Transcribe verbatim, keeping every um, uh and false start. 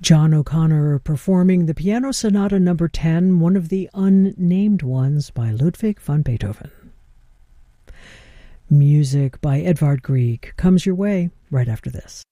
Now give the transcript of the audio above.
John O'Connor performing the Piano Sonata number ten, one of the unnamed ones by Ludwig van Beethoven. Music by Edvard Grieg comes your way right after this.